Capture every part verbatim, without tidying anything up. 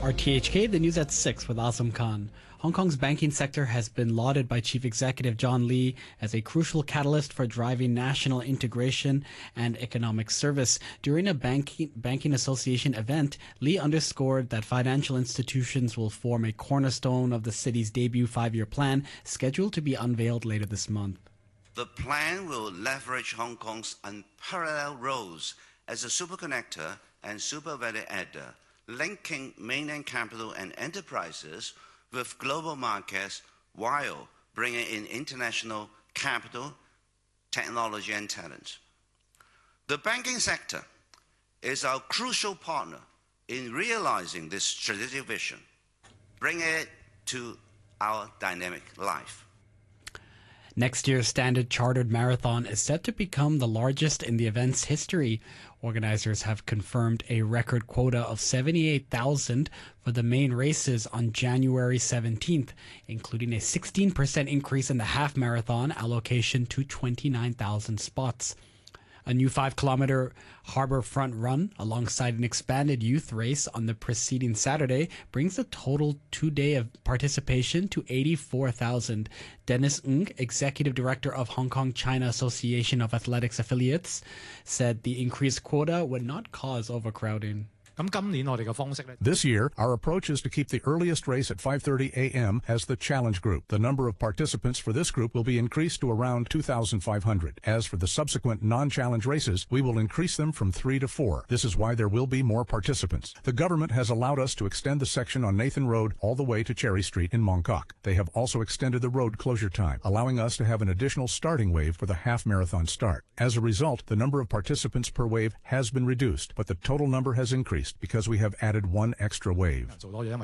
R T H K, the news at six with Azam Khan. Hong Kong's banking sector has been lauded by Chief Executive John Lee as a crucial catalyst for driving national integration and economic service. During a banking, banking association event, Lee underscored that financial institutions will form a cornerstone of the city's debut five-year plan, scheduled to be unveiled later this month. The plan will leverage Hong Kong's unparalleled roles as a superconnector and super value adder, linking mainland capital and enterprises with global markets while bringing in international capital, technology and talent. The banking sector is our crucial partner in realizing this strategic vision, bringing it to our dynamic life. Next year's Standard Chartered Marathon is set to become the largest in the event's history. Organizers have confirmed a record quota of seventy-eight thousand for the main races on January seventeenth, including a sixteen percent increase in the half marathon allocation to twenty-nine thousand spots. A new five-kilometer Harbourfront run alongside an expanded youth race on the preceding Saturday brings the total two-day of participation to eighty-four thousand. Dennis Ng, Executive Director of Hong Kong China Association of Athletics Affiliates, said the increased quota would not cause overcrowding. This year, our approach is to keep the earliest race at five thirty a m as the challenge group. The number of participants for this group will be increased to around two thousand five hundred. As for the subsequent non-challenge races, we will increase them from three to four. This is why there will be more participants. The government has allowed us to extend the section on Nathan Road all the way to Cherry Street in Mong Kok. They have also extended the road closure time, allowing us to have an additional starting wave for the half marathon start. As a result, the number of participants per wave has been reduced, but the total number has increased because we have added one extra wave.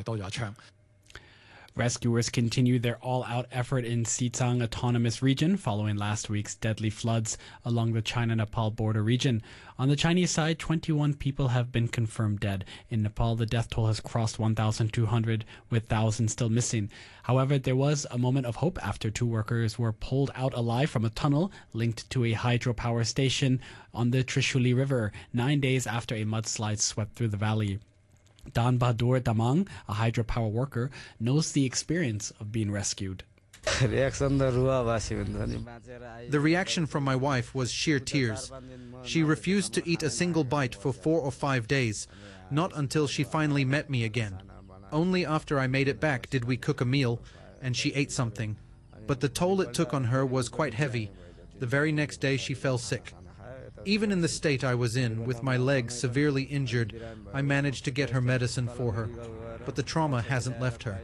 Rescuers continue their all-out effort in Xizang Autonomous Region following last week's deadly floods along the China-Nepal border region. On the Chinese side, twenty-one people have been confirmed dead. In Nepal, the death toll has crossed one thousand two hundred, with thousands still missing. However, there was a moment of hope after two workers were pulled out alive from a tunnel linked to a hydropower station on the Trishuli River, nine days after a mudslide swept through the valley. Dan Bahadur Damang, a hydropower worker, knows the experience of being rescued. The reaction from my wife was sheer tears. She refused to eat a single bite for four or five days, not until she finally met me again. Only after I made it back did we cook a meal, and she ate something. But the toll it took on her was quite heavy. The very next day she fell sick. Even in the state I was in, with my legs severely injured, I managed to get her medicine for her. But the trauma hasn't left her.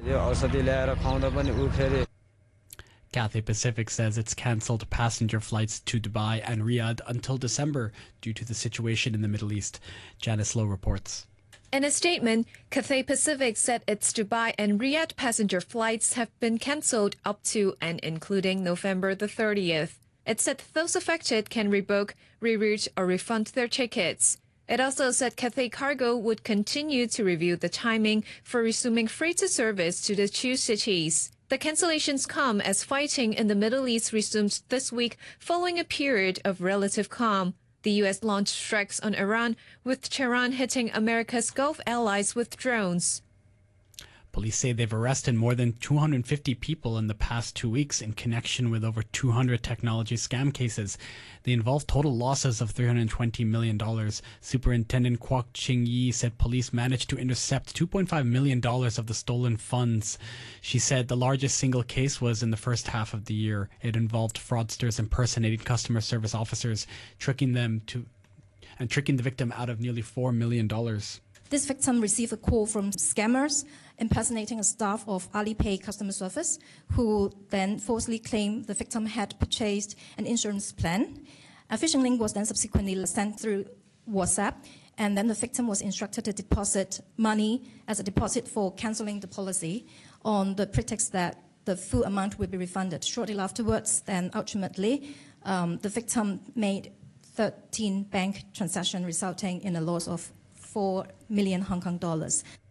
Cathay Pacific says it's cancelled passenger flights to Dubai and Riyadh until December due to the situation in the Middle East. Janice Lowe reports. In a statement, Cathay Pacific said its Dubai and Riyadh passenger flights have been cancelled up to and including November the thirtieth. It said those affected can rebook, reroute or refund their tickets. It also said Cathay Cargo would continue to review the timing for resuming freighter service to the two cities. The cancellations come as fighting in the Middle East resumes this week following a period of relative calm. The U S launched strikes on Iran, with Tehran hitting America's Gulf allies with drones. Police say they've arrested more than two hundred fifty people in the past two weeks in connection with over two hundred technology scam cases. They involved total losses of three hundred twenty million dollars. Superintendent Kwok Ching-yi said police managed to intercept two point five million dollars of the stolen funds. She said the largest single case was in the first half of the year. It involved fraudsters impersonating customer service officers, tricking them to and tricking the victim out of nearly four million dollars. This victim received a call from scammers impersonating a staff of Alipay customer service, who then falsely claimed the victim had purchased an insurance plan. A phishing link was then subsequently sent through WhatsApp, and then the victim was instructed to deposit money as a deposit for cancelling the policy on the pretext that the full amount would be refunded. Shortly afterwards, then ultimately, um, the victim made thirteen bank transactions, resulting in a loss of four million Hong Kong dollars.